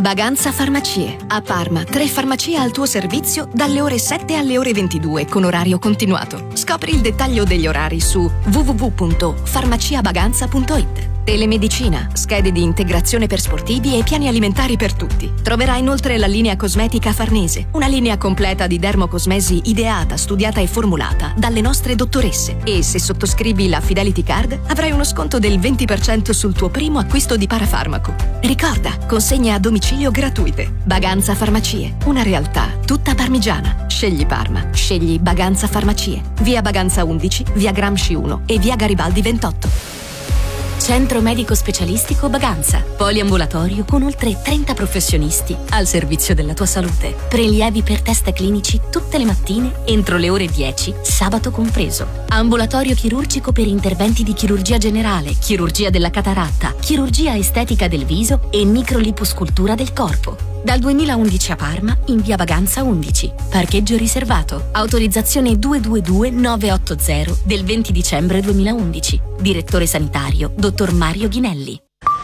Baganza Farmacie. A Parma, 3 farmacie al tuo servizio dalle ore 7 alle ore 22 con orario continuato. Scopri il dettaglio degli orari su www.farmaciabaganza.it. Telemedicina, schede di integrazione per sportivi e piani alimentari per tutti. Troverai inoltre la linea cosmetica Farnese, una linea completa di dermocosmesi ideata, studiata e formulata dalle nostre dottoresse. E se sottoscrivi la Fidelity Card avrai uno sconto del 20% sul tuo primo acquisto di parafarmaco. Ricorda, consegne a domicilio gratuite. Baganza Farmacie, una realtà tutta parmigiana. Scegli Parma, scegli Baganza Farmacie. Via Baganza 11, via Gramsci 1 e via Garibaldi 28. Centro Medico Specialistico Baganza. Poliambulatorio con oltre 30 professionisti al servizio della tua salute. Prelievi per test clinici tutte le mattine entro le ore 10, sabato compreso. Ambulatorio chirurgico per interventi di chirurgia generale, chirurgia della cataratta, chirurgia estetica del viso e microliposcultura del corpo. Dal 2011 a Parma, in via Baganza 11. Parcheggio riservato. Autorizzazione 222-980 del 20 dicembre 2011. Direttore sanitario, dottor Mario Ghinelli.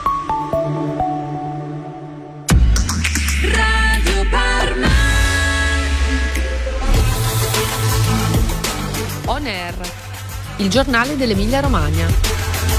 Radio Parma. On Air, il giornale dell'Emilia Romagna.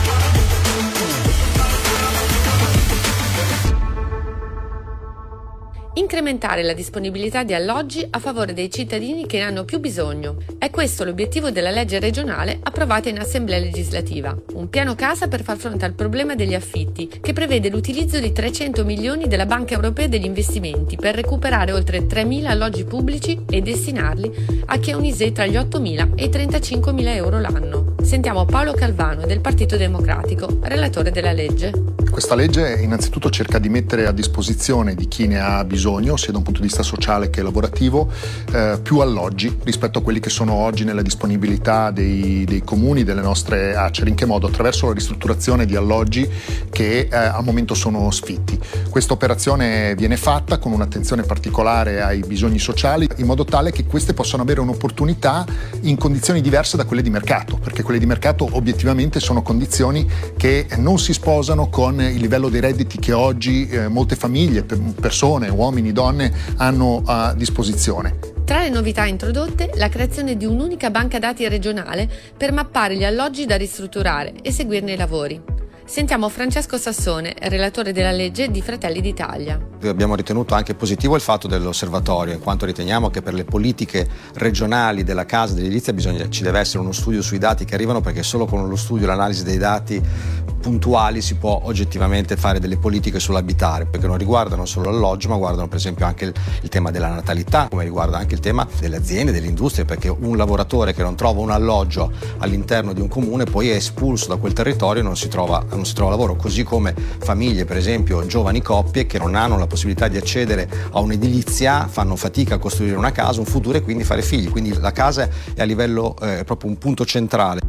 Incrementare la disponibilità di alloggi a favore dei cittadini che ne hanno più bisogno. È questo l'obiettivo della legge regionale approvata in Assemblea legislativa. Un piano casa per far fronte al problema degli affitti, che prevede l'utilizzo di 300 milioni della Banca Europea degli Investimenti per recuperare oltre 3.000 alloggi pubblici e destinarli a chi ha un ISEE tra gli 8.000 e i 35.000 euro l'anno. Sentiamo Paolo Calvano del Partito Democratico, relatore della legge. Questa legge innanzitutto cerca di mettere a disposizione di chi ne ha bisogno, sia da un punto di vista sociale che lavorativo, più alloggi rispetto a quelli che sono oggi nella disponibilità dei comuni, delle nostre ACER. In che modo? Attraverso la ristrutturazione di alloggi che al momento sono sfitti. Questa operazione viene fatta con un'attenzione particolare ai bisogni sociali, in modo tale che queste possano avere un'opportunità in condizioni diverse da quelle di mercato, perché quelle di mercato obiettivamente sono condizioni che non si sposano con il livello dei redditi che oggi molte famiglie, persone, uomini, donne hanno a disposizione. Tra le novità introdotte, la creazione di un'unica banca dati regionale per mappare gli alloggi da ristrutturare e seguirne i lavori. Sentiamo Francesco Sassone, relatore della legge di Fratelli d'Italia. Abbiamo ritenuto anche positivo il fatto dell'osservatorio, in quanto riteniamo che per le politiche regionali della casa dell'edilizia ci deve essere uno studio sui dati che arrivano, perché solo con lo studio e l'analisi dei dati puntuali si può oggettivamente fare delle politiche sull'abitare, perché non riguardano solo l'alloggio, ma guardano per esempio anche il tema della natalità, come riguarda anche il tema delle aziende, delle industrie, perché un lavoratore che non trova un alloggio all'interno di un comune poi è espulso da quel territorio e non si trova lavoro, così come famiglie, per esempio giovani coppie che non hanno la possibilità di accedere a un'edilizia, fanno fatica a costruire una casa, un futuro e quindi fare figli, quindi la casa è a livello proprio un punto centrale.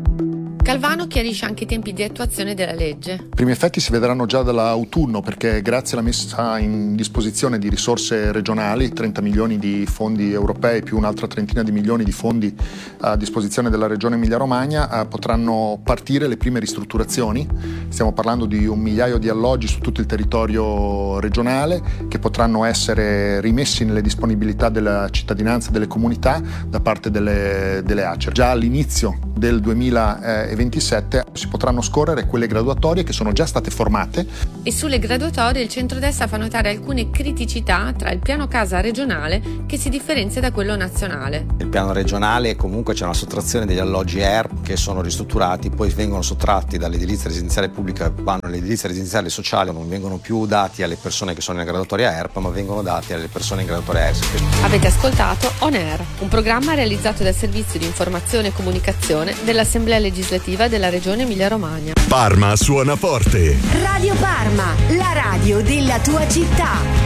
Calvano chiarisce anche i tempi di attuazione della legge. I primi effetti si vedranno già dall'autunno, perché grazie alla messa in disposizione di risorse regionali, 30 milioni di fondi europei più un'altra trentina di milioni di fondi a disposizione della regione Emilia-Romagna, potranno partire le prime ristrutturazioni. Stiamo parlando di 1 migliaio di alloggi su tutto il territorio regionale che potranno essere rimessi nelle disponibilità della cittadinanza e delle comunità da parte delle ACER. Già all'inizio del 2027 si potranno scorrere quelle graduatorie che sono già state formate. E sulle graduatorie il centrodestra fa notare alcune criticità tra il piano casa regionale che si differenzia da quello nazionale. Nel piano regionale comunque c'è una sottrazione degli alloggi ERP che sono ristrutturati, poi vengono sottratti dall'edilizia residenziale pubblica, vanno all'edilizia residenziale sociale, non vengono più dati alle persone che sono in graduatoria ERP, ma vengono dati alle persone in graduatoria ERP. Avete ascoltato On Air, un programma realizzato dal Servizio di Informazione e Comunicazione dell'Assemblea Legislativa della Regione Emilia-Romagna. Parma suona forte. Radio Parma, la radio della tua città.